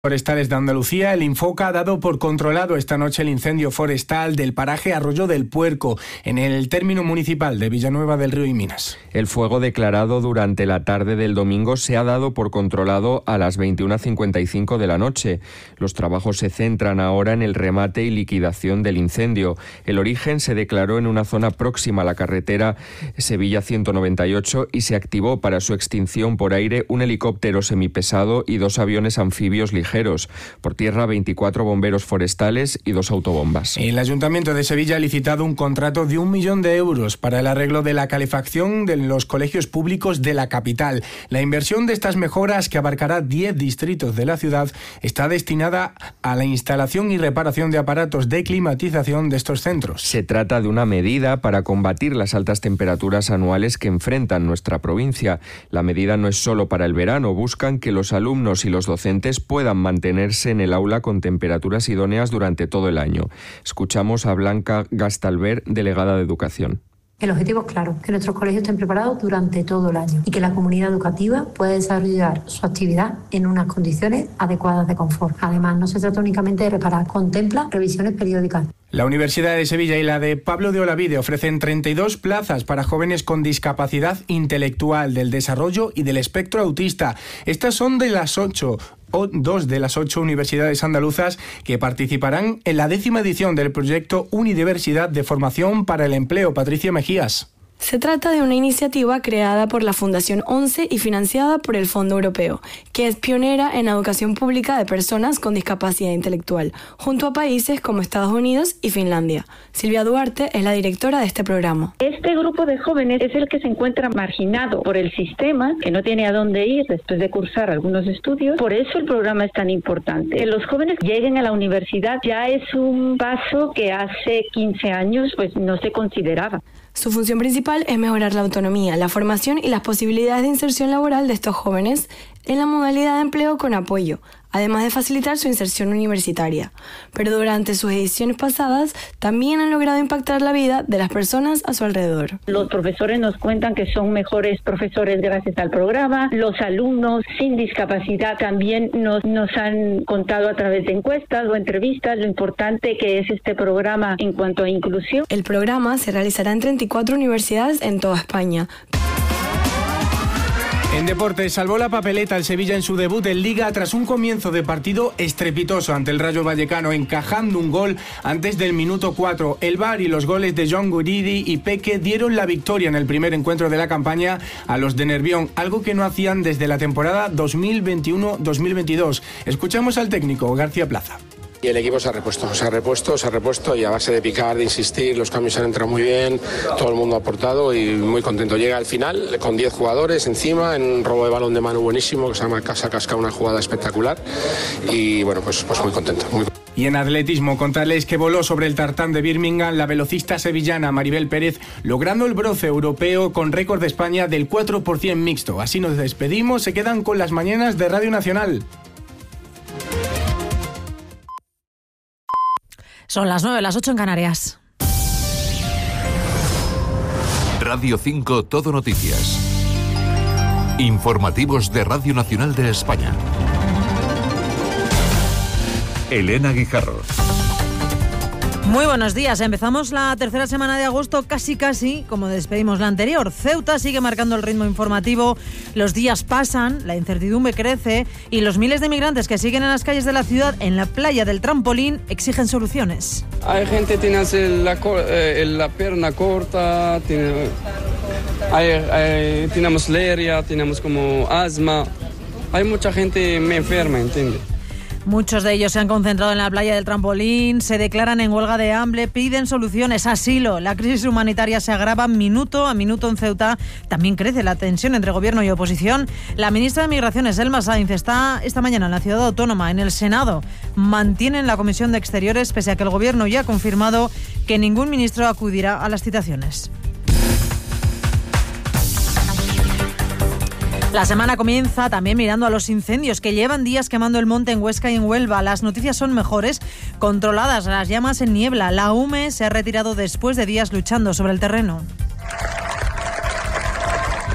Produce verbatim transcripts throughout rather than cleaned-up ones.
Forestales de Andalucía, el Infoca ha dado por controlado esta noche el incendio forestal del paraje Arroyo del Puerco, en el término municipal de Villanueva del Río y Minas. El fuego declarado durante la tarde del domingo se ha dado por controlado a las veintiuna cincuenta y cinco de la noche. Los trabajos se centran ahora en el remate y liquidación del incendio. El origen se declaró en una zona próxima a la carretera Sevilla ciento noventa y ocho y se activó para su extinción por aire un helicóptero semipesado y dos aviones anfibios ligeros. Por tierra, veinticuatro bomberos forestales y dos autobombas. El Ayuntamiento de Sevilla ha licitado un contrato de un millón de euros para el arreglo de la calefacción de los colegios públicos de la capital. La inversión de estas mejoras, que abarcará diez distritos de la ciudad, está destinada a la instalación y reparación de aparatos de climatización de estos centros. Se trata de una medida para combatir las altas temperaturas anuales que enfrentan nuestra provincia. La medida no es solo para el verano, buscan que los alumnos y los docentes puedan mantenerse en el aula con temperaturas idóneas durante todo el año. Escuchamos a Blanca Gastalver, delegada de Educación. El objetivo es claro, que nuestros colegios estén preparados durante todo el año y que la comunidad educativa pueda desarrollar su actividad en unas condiciones adecuadas de confort. Además, no se trata únicamente de reparar, contempla revisiones periódicas. La Universidad de Sevilla y la de Pablo de Olavide ofrecen treinta y dos plazas para jóvenes con discapacidad intelectual, del desarrollo y del espectro autista. Estas son de las ocho o dos de las ocho universidades andaluzas que participarán en la décima edición del proyecto Unidiversidad de Formación para el Empleo. Patricia Mejías. Se trata de una iniciativa creada por la Fundación ONCE y financiada por el Fondo Europeo, que es pionera en educación pública de personas con discapacidad intelectual, junto a países como Estados Unidos y Finlandia. Silvia Duarte es la directora de este programa. Este grupo de jóvenes es el que se encuentra marginado por el sistema, que no tiene a dónde ir después de cursar algunos estudios. Por eso el programa es tan importante. Que los jóvenes lleguen a la universidad ya es un paso que hace quince años pues no se consideraba. Su función principal es mejorar la autonomía, la formación y las posibilidades de inserción laboral de estos jóvenes en la modalidad de empleo con apoyo, además de facilitar su inserción universitaria. Pero durante sus ediciones pasadas también han logrado impactar la vida de las personas a su alrededor. Los profesores nos cuentan que son mejores profesores gracias al programa. Los alumnos sin discapacidad también nos, nos han contado a través de encuestas o entrevistas lo importante que es este programa en cuanto a inclusión. El programa se realizará en treinta y cuatro universidades en toda España. En deportes, salvó la papeleta el Sevilla en su debut en Liga tras un comienzo de partido estrepitoso ante el Rayo Vallecano, encajando un gol antes del minuto cuatro. El V A R y los goles de John Guridi y Peque dieron la victoria en el primer encuentro de la campaña a los de Nervión, algo que no hacían desde la temporada dos mil veintiuno dos mil veintidós. Escuchamos al técnico García Plaza. Y el equipo se ha repuesto, se ha repuesto, se ha repuesto y a base de picar, de insistir, los cambios han entrado muy bien, todo el mundo ha aportado y muy contento. Llega al final con diez jugadores encima, en un robo de balón de mano buenísimo, que se llama Casa Casca, una jugada espectacular y bueno, pues, pues muy contento. Muy... Y en atletismo, contarles que voló sobre el tartán de Birmingham la velocista sevillana Maribel Pérez, logrando el bronce europeo con récord de España del cuatro por ciento mixto. Así nos despedimos, se quedan con las mañanas de Radio Nacional. Son las nueve, las ocho en Canarias. Radio cinco Todo Noticias. Informativos de Radio Nacional de España. Elena Guijarro. Muy buenos días. Empezamos la tercera semana de agosto casi casi como despedimos la anterior. Ceuta sigue marcando el ritmo informativo, los días pasan, la incertidumbre crece y los miles de migrantes que siguen en las calles de la ciudad, en la playa del Trampolín, exigen soluciones. Hay gente que tiene la, eh, la pierna corta, tiene, hay, hay, tenemos leria, tenemos como asma. Hay mucha gente enferma, ¿entiendes? Muchos de ellos se han concentrado en la playa del Trampolín, se declaran en huelga de hambre, piden soluciones, asilo. La crisis humanitaria se agrava minuto a minuto en Ceuta. También crece la tensión entre gobierno y oposición. La ministra de Migraciones, Elma Sainz, está esta mañana en la ciudad autónoma, en el Senado. Mantienen la Comisión de Exteriores, pese a que el gobierno ya ha confirmado que ningún ministro acudirá a las citaciones. La semana comienza también mirando a los incendios que llevan días quemando el monte en Huesca y en Huelva. Las noticias son mejores, controladas las llamas en niebla. La U M E se ha retirado después de días luchando sobre el terreno.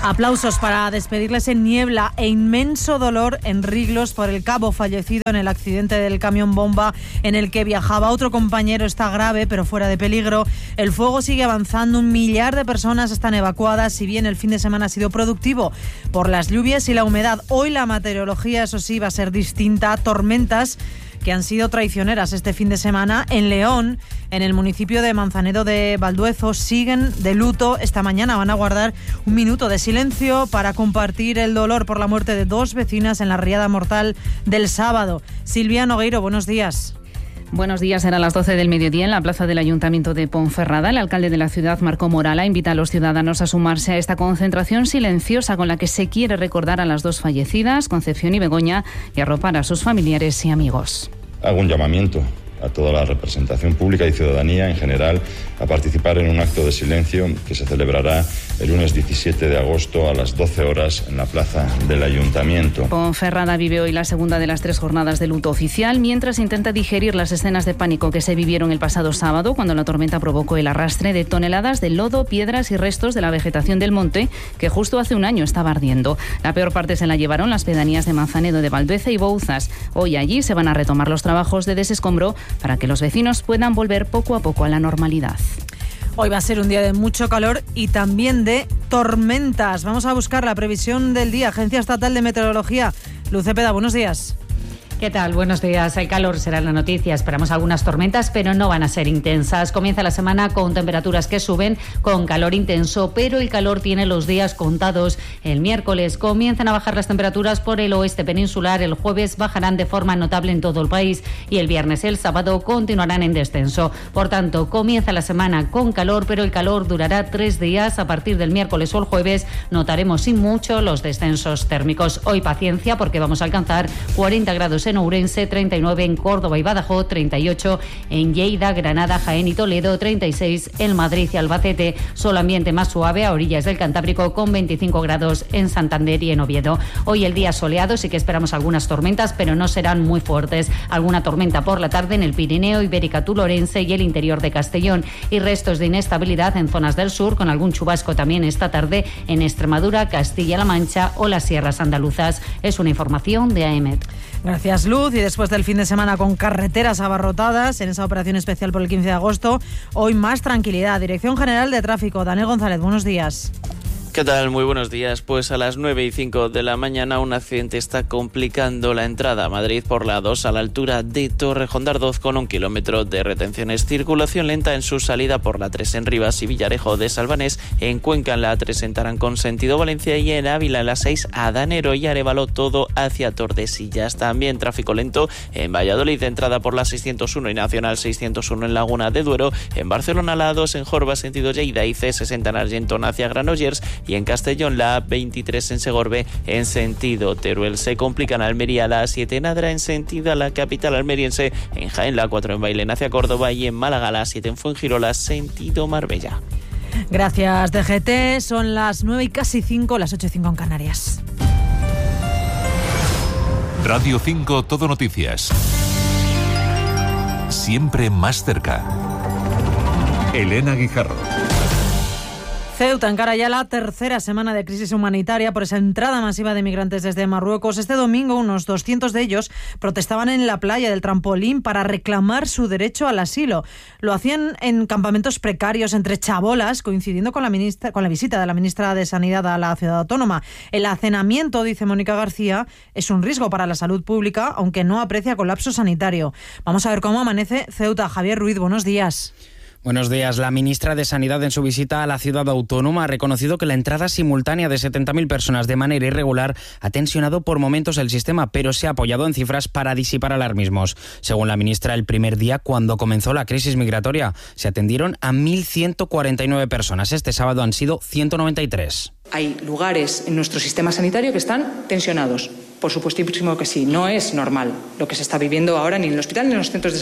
Aplausos para despedirles en niebla e inmenso dolor en Riglos por el cabo fallecido en el accidente del camión bomba en el que viajaba. Otro compañero está grave pero fuera de peligro. El fuego sigue avanzando, un millar de personas están evacuadas, si bien el fin de semana ha sido productivo por las lluvias y la humedad. Hoy la meteorología, eso sí, va a ser distinta. Tormentas que han sido traicioneras este fin de semana. En León, en el municipio de Manzanedo de Valduezo, siguen de luto. Esta mañana van a guardar un minuto de silencio para compartir el dolor por la muerte de dos vecinas en la riada mortal del sábado. Silvia Nogueiro, buenos días. Buenos días, eran las doce del mediodía en la plaza del Ayuntamiento de Ponferrada. El alcalde de la ciudad, Marco Morala, invita a los ciudadanos a sumarse a esta concentración silenciosa con la que se quiere recordar a las dos fallecidas, Concepción y Begoña, y arropar a sus familiares y amigos. Hago un llamamiento a toda la representación pública y ciudadanía en general a participar en un acto de silencio que se celebrará el lunes diecisiete de agosto a las doce horas en la plaza del Ayuntamiento. Ponferrada vive hoy la segunda de las tres jornadas de luto oficial, mientras intenta digerir las escenas de pánico que se vivieron el pasado sábado, cuando la tormenta provocó el arrastre de toneladas de lodo, piedras y restos de la vegetación del monte, que justo hace un año estaba ardiendo. La peor parte se la llevaron las pedanías de Manzanedo de Valdueza y Bouzas. Hoy allí se van a retomar los trabajos de desescombro para que los vecinos puedan volver poco a poco a la normalidad. Hoy va a ser un día de mucho calor y también de tormentas. Vamos a buscar la previsión del día. Agencia Estatal de Meteorología. Luz Cepeda, buenos días. ¿Qué tal? Buenos días. El calor será la noticia. Esperamos algunas tormentas, pero no van a ser intensas. Comienza la semana con temperaturas que suben, con calor intenso, pero el calor tiene los días contados. El miércoles comienzan a bajar las temperaturas por el oeste peninsular. El jueves bajarán de forma notable en todo el país y el viernes y el sábado continuarán en descenso. Por tanto, comienza la semana con calor, pero el calor durará tres días. A partir del miércoles o el jueves notaremos sin mucho los descensos térmicos. Hoy paciencia, porque vamos a alcanzar cuarenta grados en Ourense, treinta y nueve en Córdoba y Badajoz, treinta y ocho en Lleida, Granada, Jaén y Toledo, treinta y seis en Madrid y Albacete. Solo ambiente más suave a orillas del Cantábrico, con veinticinco grados en Santander y en Oviedo. Hoy el día soleado, sí que esperamos algunas tormentas, pero no serán muy fuertes. Alguna tormenta por la tarde en el Pirineo, Ibérica, Tulorense y el interior de Castellón, y restos de inestabilidad en zonas del sur, con algún chubasco también esta tarde en Extremadura, Castilla-La Mancha o las sierras andaluzas. Es una información de A E M E T. Gracias, Luz. Y después del fin de semana con carreteras abarrotadas en esa operación especial por el quince de agosto, hoy más tranquilidad. Dirección General de Tráfico, Daniel González, buenos días. ¿Qué tal? Muy buenos días. Pues a las nueve y cinco de la mañana un accidente está complicando la entrada a Madrid por la dos a la altura de Torrejón de Ardoz, con un kilómetro de retenciones. Circulación lenta en su salida por la tres en Rivas y Villarejo de Salvanés, en Cuenca en la tres en Tarancón sentido Valencia y en Ávila en la seis a Danero y Arévalo, todo hacia Tordesillas. También tráfico lento en Valladolid, entrada por la seiscientos uno y Nacional seiscientos uno en Laguna de Duero, en Barcelona la A dos en Jorba sentido Lleida y C sesenta en Argentona hacia Granollers, y en Castellón la A veintitrés en Segorbe en sentido Teruel. Se complica en Almería la A siete en Adra en sentido a la capital almeriense, en Jaén la A cuatro en Bailén hacia Córdoba y en Málaga la A siete en Fuengirola sentido Marbella. Gracias, D G T. Son las nueve y casi cinco, las ocho y cinco en Canarias. Radio cinco Todo Noticias. Siempre más cerca. Elena Guijarro. Ceuta encara ya la tercera semana de crisis humanitaria por esa entrada masiva de migrantes desde Marruecos. Este domingo unos doscientos de ellos protestaban en la playa del Trampolín para reclamar su derecho al asilo. Lo hacían en campamentos precarios entre chabolas, coincidiendo con la, ministra, con la visita de la ministra de Sanidad a la ciudad autónoma. El hacinamiento, dice Mónica García, es un riesgo para la salud pública, aunque no aprecia colapso sanitario. Vamos a ver cómo amanece Ceuta. Javier Ruiz, buenos días. Buenos días. La ministra de Sanidad, en su visita a la ciudad autónoma, ha reconocido que la entrada simultánea de setenta mil personas de manera irregular ha tensionado por momentos el sistema, pero se ha apoyado en cifras para disipar alarmismos. Según la ministra, el primer día, cuando comenzó la crisis migratoria, se atendieron a mil ciento cuarenta y nueve personas. Este sábado han sido ciento noventa y tres. Hay lugares en nuestro sistema sanitario que están tensionados. Por supuestísimo que sí. No es normal lo que se está viviendo ahora ni en el hospital ni en los centros de salud.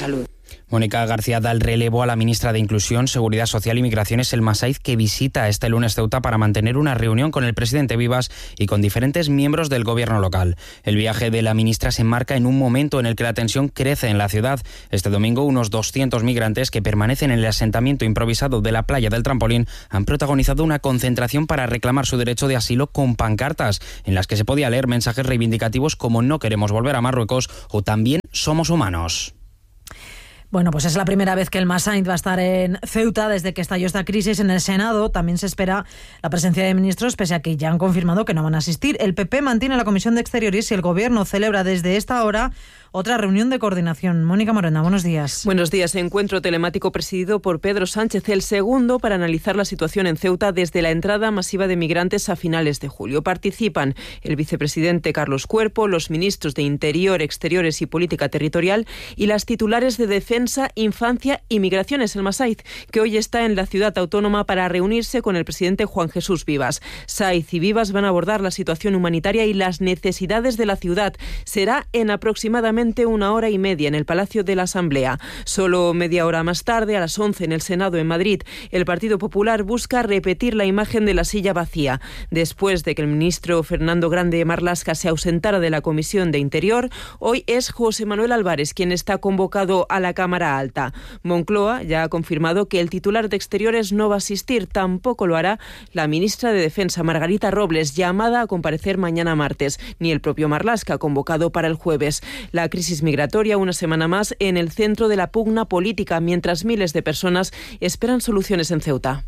Mónica García da el relevo a la ministra de Inclusión, Seguridad Social y Migraciones, Elma Saiz, que visita este lunes Ceuta para mantener una reunión con el presidente Vivas y con diferentes miembros del gobierno local. El viaje de la ministra se enmarca en un momento en el que la tensión crece en la ciudad. Este domingo, unos doscientos migrantes que permanecen en el asentamiento improvisado de la playa del Trampolín han protagonizado una concentración para reclamar su derecho de asilo con pancartas, en las que se podía leer mensajes reivindicativos como "no queremos volver a Marruecos" o "también somos humanos". Bueno, pues es la primera vez que Elma Saiz va a estar en Ceuta desde que estalló esta crisis. En el Senado también se espera la presencia de ministros, pese a que ya han confirmado que no van a asistir. El P P mantiene la Comisión de Exteriores y el Gobierno celebra desde esta hora otra reunión de coordinación. Mónica Morena, buenos días. Buenos días. Encuentro telemático presidido por Pedro Sánchez, el segundo para analizar la situación en Ceuta desde la entrada masiva de migrantes a finales de julio. Participan el vicepresidente Carlos Cuerpo, los ministros de Interior, Exteriores y Política Territorial y las titulares de Defensa, Infancia y Migraciones, Elma Saiz, que hoy está en la ciudad autónoma para reunirse con el presidente Juan Jesús Vivas. Saiz y Vivas van a abordar la situación humanitaria y las necesidades de la ciudad. Será en aproximadamente una hora y media en el Palacio de la Asamblea. Solo media hora más tarde, a las once en el Senado en Madrid, el Partido Popular busca repetir la imagen de la silla vacía. Después de que el ministro Fernando Grande Marlaska se ausentara de la Comisión de Interior, hoy es José Manuel Álvarez quien está convocado a la Cámara Alta. Moncloa ya ha confirmado que el titular de Exteriores no va a asistir, tampoco lo hará la ministra de Defensa Margarita Robles, llamada a comparecer mañana martes, ni el propio Marlaska, convocado para el jueves. La crisis migratoria una semana más en el centro de la pugna política, mientras miles de personas esperan soluciones en Ceuta.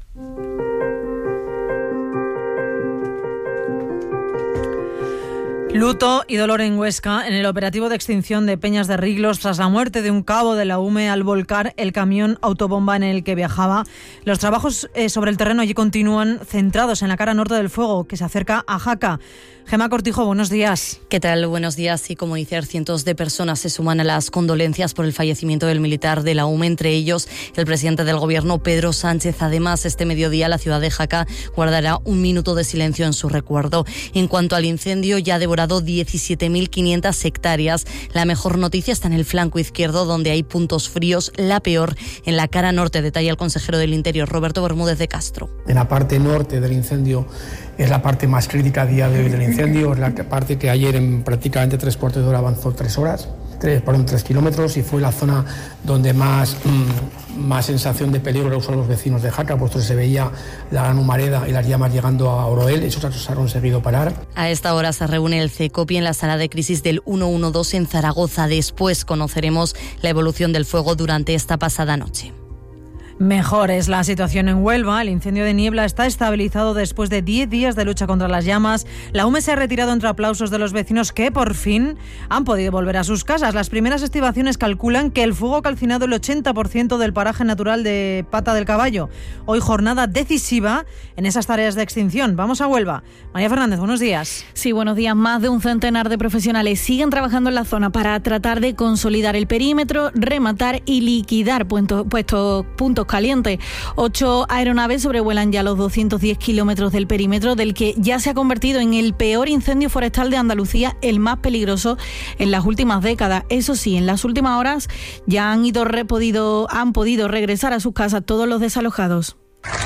Luto y dolor en Huesca en el operativo de extinción de Peñas de Riglos tras la muerte de un cabo de la U M E al volcar el camión autobomba en el que viajaba. Los trabajos eh, sobre el terreno allí continúan, centrados en la cara norte del fuego que se acerca a Jaca. Gemma Cortijo, buenos días. ¿Qué tal? Buenos días. Y como dice, cientos de personas se suman a las condolencias por el fallecimiento del militar de la U M E, entre ellos el presidente del Gobierno, Pedro Sánchez. Además, este mediodía la ciudad de Jaca guardará un minuto de silencio en su recuerdo. En cuanto al incendio, ya ha devorado diecisiete mil quinientas hectáreas. La mejor noticia está en el flanco izquierdo, donde hay puntos fríos. La peor en la cara norte, detalla el consejero del Interior, Roberto Bermúdez de Castro. En la parte norte del incendio es la parte más crítica a día de hoy del incendio, es la parte que ayer en prácticamente tres cuartos de hora avanzó tres horas, tres, perdón, tres kilómetros, y fue la zona donde más, mmm, más sensación de peligro usaron los vecinos de Jaca, puesto que se veía la gran humareda y las llamas llegando a Oroel. Esos se han conseguido parar. A esta hora se reúne el CECOPI en la sala de crisis del ciento doce en Zaragoza. Después conoceremos la evolución del fuego durante esta pasada noche. Mejor es la situación en Huelva. El incendio de Niebla está estabilizado después de diez días de lucha contra las llamas. La U M E se ha retirado entre aplausos de los vecinos que por fin han podido volver a sus casas. Las primeras estimaciones calculan que el fuego ha calcinado el ochenta por ciento del paraje natural de Pata del Caballo. Hoy jornada decisiva en esas tareas de extinción. Vamos a Huelva. María Fernández, buenos días. Sí, buenos días. Más de un centenar de profesionales siguen trabajando en la zona para tratar de consolidar el perímetro, rematar y liquidar puestos, puestos, puntos caliente. Ocho aeronaves sobrevuelan ya los doscientos diez kilómetros del perímetro, del que ya se ha convertido en el peor incendio forestal de Andalucía, el más peligroso en las últimas décadas. Eso sí, en las últimas horas ya han ido re podido, han podido regresar a sus casas todos los desalojados.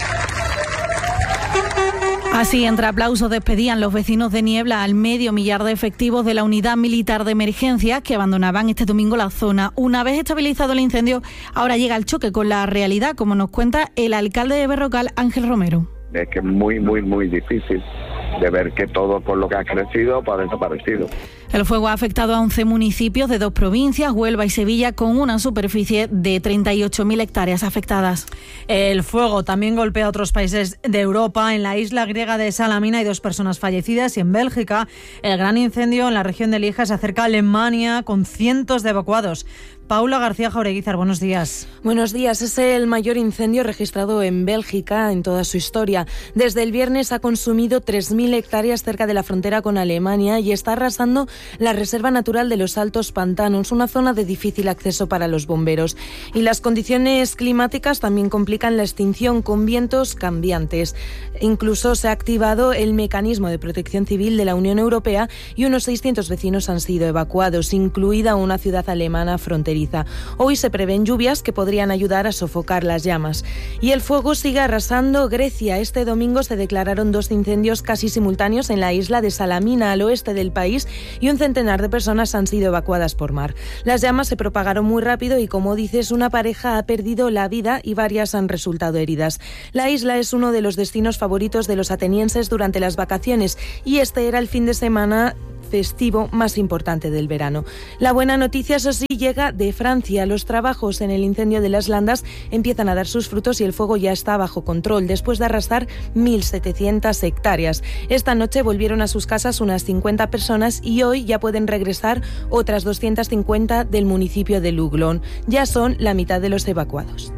Así, entre aplausos, despedían los vecinos de Niebla al medio millar de efectivos de la Unidad Militar de Emergencias que abandonaban este domingo la zona. Una vez estabilizado el incendio, ahora llega el choque con la realidad, como nos cuenta el alcalde de Berrocal, Ángel Romero. Es que es muy, muy, muy difícil de ver que todo con lo que ha crecido pues ha desaparecido. El fuego ha afectado a once municipios de dos provincias, Huelva y Sevilla, con una superficie de treinta y ocho mil hectáreas afectadas. El fuego también golpea a otros países de Europa. En la isla griega de Salamina hay dos personas fallecidas y en Bélgica el gran incendio en la región de Lieja se acerca a Alemania con cientos de evacuados. Paula García Jaureguizar, buenos días. Buenos días. Es el mayor incendio registrado en Bélgica en toda su historia. Desde el viernes ha consumido tres mil hectáreas cerca de la frontera con Alemania y está arrasando la Reserva Natural de los Altos Pantanos, una zona de difícil acceso para los bomberos. Y las condiciones climáticas también complican la extinción con vientos cambiantes. Incluso se ha activado el mecanismo de protección civil de la Unión Europea y unos seiscientos vecinos han sido evacuados, incluida una ciudad alemana fronteriza. Hoy se prevén lluvias que podrían ayudar a sofocar las llamas. Y el fuego sigue arrasando Grecia. Este domingo se declararon dos incendios casi simultáneos en la isla de Salamina, al oeste del país, y un centenar de personas han sido evacuadas por mar. Las llamas se propagaron muy rápido y, como dices, una pareja ha perdido la vida y varias han resultado heridas. La isla es uno de los destinos favoritos de los atenienses durante las vacaciones y este era el fin de semana festivo más importante del verano. La buena noticia, eso sí, llega de Francia. Los trabajos en el incendio de las Landas empiezan a dar sus frutos y el fuego ya está bajo control, después de arrasar mil setecientas hectáreas. Esta noche volvieron a sus casas unas cincuenta personas y hoy ya pueden regresar otras doscientas cincuenta del municipio de Luglón. Ya son la mitad de los evacuados.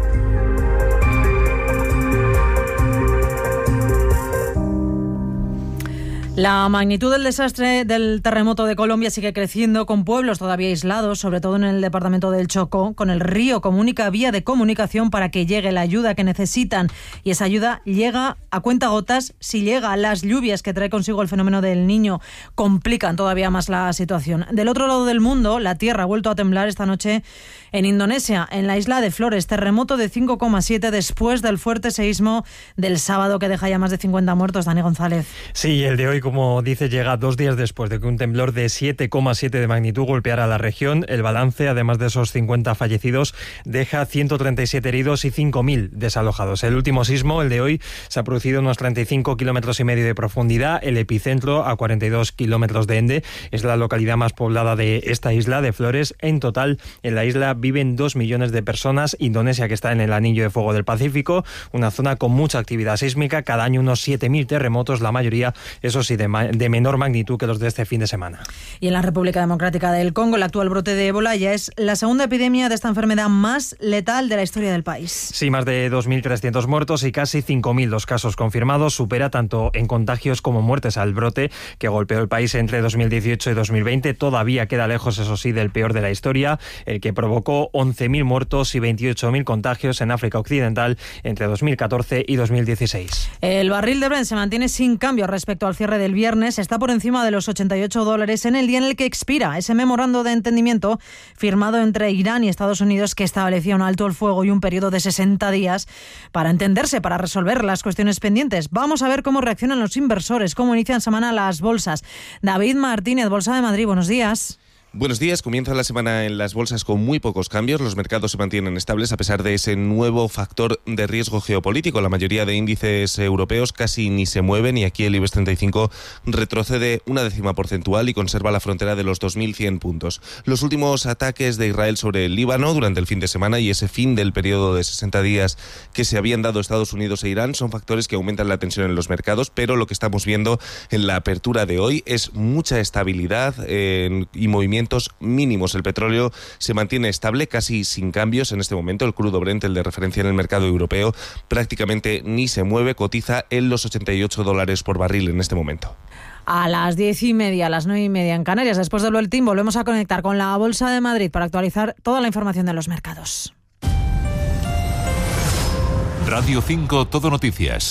La magnitud del desastre del terremoto de Colombia sigue creciendo, con pueblos todavía aislados, sobre todo en el departamento del Chocó, con el río como única vía de comunicación para que llegue la ayuda que necesitan. Y esa ayuda llega a cuentagotas si llega. Las lluvias que trae consigo el fenómeno del Niño complican todavía más la situación. Del otro lado del mundo, la tierra ha vuelto a temblar esta noche en Indonesia, en la isla de Flores. Terremoto de cinco coma siete después del fuerte seísmo del sábado que deja ya más de cincuenta muertos. Dani González. Sí, el de hoy, como dice, llega dos días después de que un temblor de siete coma siete de magnitud golpeara la región. El balance, además de esos cincuenta fallecidos, deja ciento treinta y siete heridos y cinco mil desalojados. El último sismo, el de hoy, se ha producido a unos treinta y cinco kilómetros y medio de profundidad. El epicentro, a cuarenta y dos kilómetros de Ende, es la localidad más poblada de esta isla de Flores. En total, en la isla viven dos millones de personas. Indonesia, que está en el anillo de fuego del Pacífico, una zona con mucha actividad sísmica. Cada año unos siete mil terremotos, la mayoría, eso sí, de de menor magnitud que los de este fin de semana. Y en la República Democrática del Congo, el actual brote de ébola ya es la segunda epidemia de esta enfermedad más letal de la historia del país. Sí, más de dos mil trescientos muertos y casi cinco mil los casos confirmados. Supera tanto en contagios como muertes al brote que golpeó el país entre dos mil dieciocho y dos mil veinte. Todavía queda lejos, eso sí, del peor de la historia, el que provocó once mil muertos y veintiocho mil contagios en África Occidental entre dos mil catorce y dos mil dieciséis. El barril de Brent se mantiene sin cambio respecto al cierre del viernes. Está por encima de los ochenta y ocho dólares en el día en el que expira ese memorando de entendimiento firmado entre Irán y Estados Unidos, que establecía un alto el fuego y un periodo de sesenta días para entenderse, para resolver las cuestiones pendientes. Vamos a ver cómo reaccionan los inversores, cómo inician semana las bolsas. David Martínez, Bolsa de Madrid, buenos días. Buenos días. Comienza la semana en las bolsas con muy pocos cambios. Los mercados se mantienen estables a pesar de ese nuevo factor de riesgo geopolítico. La mayoría de índices europeos casi ni se mueven y aquí el IBEX treinta y cinco retrocede una décima porcentual y conserva la frontera de los dos mil cien puntos. Los últimos ataques de Israel sobre el Líbano durante el fin de semana y ese fin del periodo de sesenta días que se habían dado Estados Unidos e Irán son factores que aumentan la tensión en los mercados, pero lo que estamos viendo en la apertura de hoy es mucha estabilidad eh, y movimiento mínimos. El petróleo se mantiene estable, casi sin cambios en este momento. El crudo Brent, el de referencia en el mercado europeo, prácticamente ni se mueve, cotiza en los ochenta y ocho dólares por barril en este momento. A las diez y media, a las nueve y media en Canarias, después del boletín, volvemos a conectar con la Bolsa de Madrid para actualizar toda la información de los mercados. Radio cinco Todo Noticias.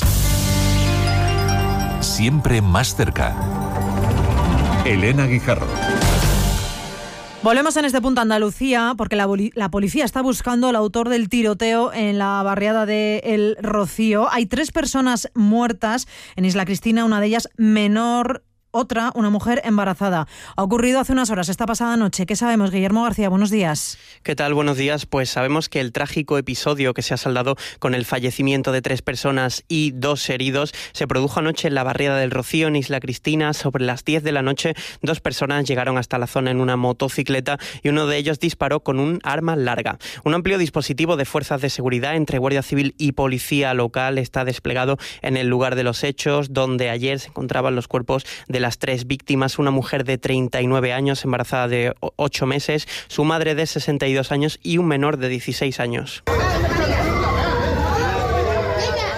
Siempre más cerca. Elena Guijarro. Volvemos en este punto a Andalucía porque la, la policía está buscando al autor del tiroteo en la barriada de El Rocío. Hay tres personas muertas en Isla Cristina, una de ellas menor, otra, una mujer embarazada. Ha ocurrido hace unas horas, esta pasada noche. ¿Qué sabemos, Guillermo García? Buenos días. ¿Qué tal? Buenos días. Pues sabemos que el trágico episodio que se ha saldado con el fallecimiento de tres personas y dos heridos se produjo anoche en la barriada del Rocío, en Isla Cristina. Sobre las diez de la noche, dos personas llegaron hasta la zona en una motocicleta y uno de ellos disparó con un arma larga. Un amplio dispositivo de fuerzas de seguridad entre Guardia Civil y Policía Local está desplegado en el lugar de los hechos, donde ayer se encontraban los cuerpos de las tres víctimas, una mujer de treinta y nueve años, embarazada de ocho meses, su madre de sesenta y dos años y un menor de dieciséis años.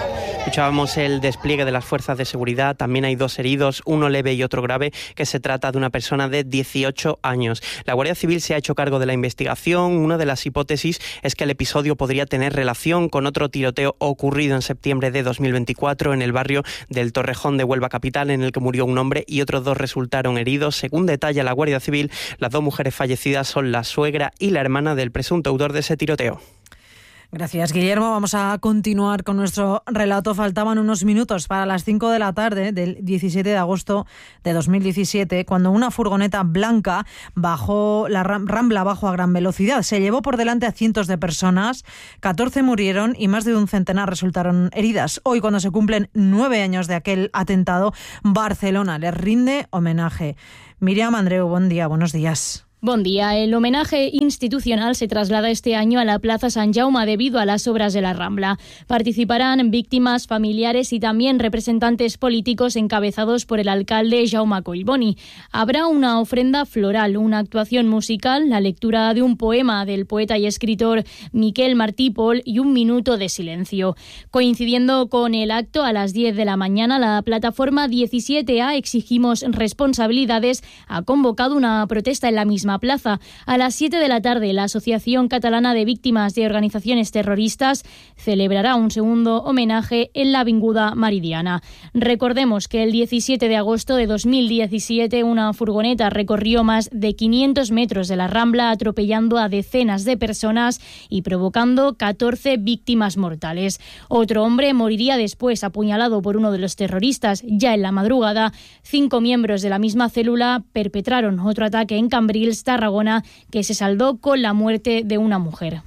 Escuchábamos el despliegue de las fuerzas de seguridad. También hay dos heridos, uno leve y otro grave, que se trata de una persona de dieciocho años. La Guardia Civil se ha hecho cargo de la investigación. Una de las hipótesis es que el episodio podría tener relación con otro tiroteo ocurrido en septiembre de dos mil veinticuatro en el barrio del Torrejón de Huelva capital, en el que murió un hombre y otros dos resultaron heridos. Según detalla la Guardia Civil, las dos mujeres fallecidas son la suegra y la hermana del presunto autor de ese tiroteo. Gracias, Guillermo. Vamos a continuar con nuestro relato. Faltaban unos minutos para las cinco de la tarde del diecisiete de agosto de dos mil diecisiete, cuando una furgoneta blanca bajó la Rambla bajo a gran velocidad. Se llevó por delante a cientos de personas, catorce murieron y más de un centenar resultaron heridas. Hoy, cuando se cumplen nueve años de aquel atentado, Barcelona les rinde homenaje. Miriam Andreu, buen día, buenos días. Buen día. El homenaje institucional se traslada este año a la Plaza Sant Jaume debido a las obras de la Rambla. Participarán víctimas, familiares y también representantes políticos encabezados por el alcalde Jaume Collboni. Habrá una ofrenda floral, una actuación musical, la lectura de un poema del poeta y escritor Miquel Martí Pol y un minuto de silencio. Coincidiendo con el acto, a las diez de la mañana, la plataforma diecisiete A Exigimos Responsabilidades ha convocado una protesta en la misma plaza. A las siete de la tarde, la Asociación Catalana de Víctimas de Organizaciones Terroristas celebrará un segundo homenaje en la Avinguda Meridiana. Recordemos que el diecisiete de agosto de dos mil diecisiete una furgoneta recorrió más de quinientos metros de la Rambla, atropellando a decenas de personas y provocando catorce víctimas mortales. Otro hombre moriría después, apuñalado por uno de los terroristas. Ya en la madrugada, cinco miembros de la misma célula perpetraron otro ataque en Cambrils, Tarragona, que se saldó con la muerte de una mujer.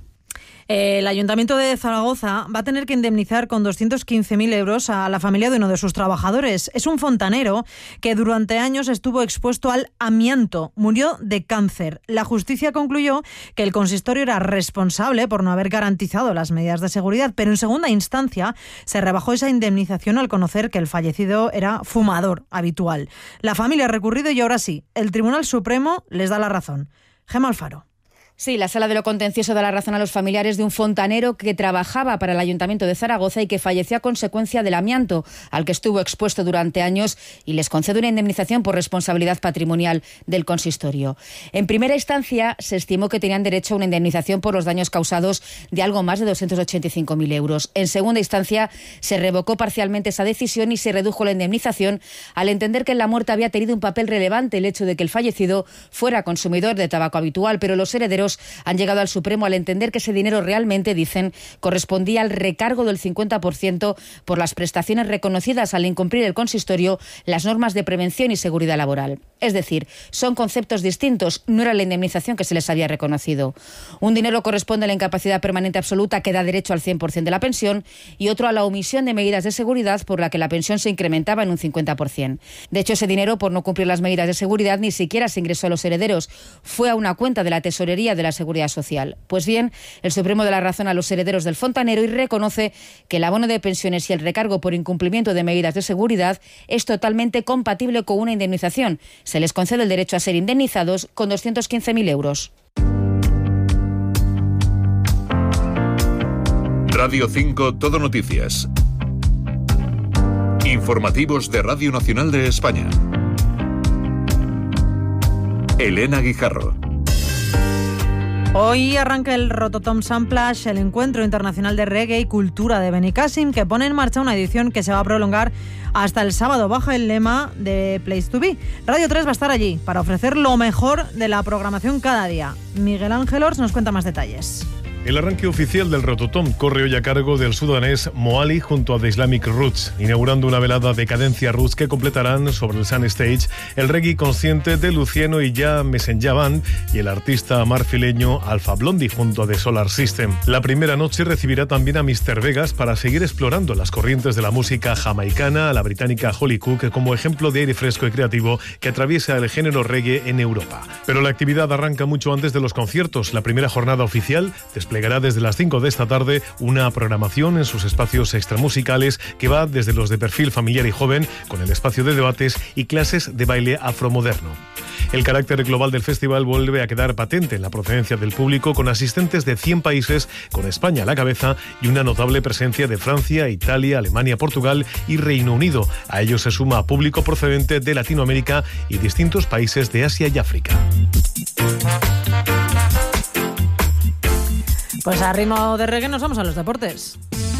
El Ayuntamiento de Zaragoza va a tener que indemnizar con doscientos quince mil euros a la familia de uno de sus trabajadores. Es un fontanero que durante años estuvo expuesto al amianto. Murió de cáncer. La justicia concluyó que el consistorio era responsable por no haber garantizado las medidas de seguridad, pero en segunda instancia se rebajó esa indemnización al conocer que el fallecido era fumador habitual. La familia ha recurrido y ahora sí, el Tribunal Supremo les da la razón. Gemma Alfaro. Sí, la Sala de lo Contencioso da la razón a los familiares de un fontanero que trabajaba para el Ayuntamiento de Zaragoza y que falleció a consecuencia del amianto al que estuvo expuesto durante años, y les concede una indemnización por responsabilidad patrimonial del consistorio. En primera instancia se estimó que tenían derecho a una indemnización por los daños causados de algo más de doscientos ochenta y cinco mil euros. En segunda instancia se revocó parcialmente esa decisión y se redujo la indemnización al entender que en la muerte había tenido un papel relevante el hecho de que el fallecido fuera consumidor de tabaco habitual, pero los herederos han llegado al Supremo al entender que ese dinero realmente, dicen, correspondía al recargo del cincuenta por ciento por las prestaciones reconocidas al incumplir el consistorio las normas de prevención y seguridad laboral. Es decir, son conceptos distintos, no era la indemnización que se les había reconocido. Un dinero corresponde a la incapacidad permanente absoluta que da derecho al cien por ciento de la pensión y otro a la omisión de medidas de seguridad por la que la pensión se incrementaba en un cincuenta por ciento. De hecho, ese dinero, por no cumplir las medidas de seguridad, ni siquiera se ingresó a los herederos. Fue a una cuenta de la Tesorería de la Seguridad Social. Pues bien, el Supremo da la razón a los herederos del fontanero y reconoce que el abono de pensiones y el recargo por incumplimiento de medidas de seguridad es totalmente compatible con una indemnización. Se les concede el derecho a ser indemnizados con doscientos quince mil euros. Radio cinco Todo Noticias. Informativos de Radio Nacional de España. Elena Guijarro. Hoy arranca el Rototom Samplash, el encuentro internacional de reggae y cultura de Benicàssim, que pone en marcha una edición que se va a prolongar hasta el sábado, bajo el lema de Place to Be. Radio tres va a estar allí para ofrecer lo mejor de la programación cada día. Miguel Ángel Ors nos cuenta más detalles. El arranque oficial del Rototom corre hoy a cargo del sudanés Moali junto a The Islamic Roots, inaugurando una velada de cadencia roots que completarán sobre el Sun Stage el reggae consciente de Luciano y Ya Messenger Band y el artista marfileño Alpha Blondy junto a The Solar System. La primera noche recibirá también a mister Vegas para seguir explorando las corrientes de la música jamaicana a la británica Holly Cook como ejemplo de aire fresco y creativo que atraviesa el género reggae en Europa. Pero la actividad arranca mucho antes de los conciertos. La primera jornada oficial desplaza desplegará desde las cinco de esta tarde una programación en sus espacios extramusicales que va desde los de perfil familiar y joven, con el espacio de debates y clases de baile afromoderno. El carácter global del festival vuelve a quedar patente en la procedencia del público, con asistentes de cien países, con España a la cabeza, y una notable presencia de Francia, Italia, Alemania, Portugal y Reino Unido. A ello se suma público procedente de Latinoamérica y distintos países de Asia y África. Pues a ritmo de reggae nos vamos a los deportes.